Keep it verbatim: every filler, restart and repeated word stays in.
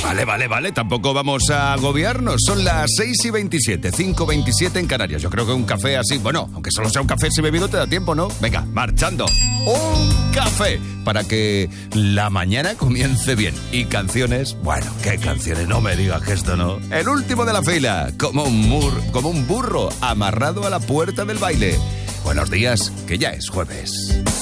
Vale, vale, vale, tampoco vamos a agobiarnos. Son las seis y veintisiete, cinco veintisiete en Canarias. Yo creo que un café así, bueno, aunque solo sea un café si bebido te da tiempo, ¿no? Venga, marchando. Un café para que la mañana comience bien. Y canciones, bueno, ¿qué canciones? No me digas que esto no. El último de la fila, como un, mur, como un burro amarrado a la puerta del baile. Buenos días, que ya es jueves.